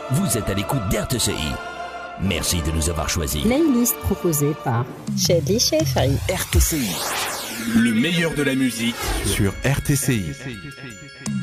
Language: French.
Vous êtes à l'écoute d'RTCI. Merci de nous avoir choisis. Playlist proposée par Shadly Shefari. RTCI. Le meilleur de la musique sur RTCI.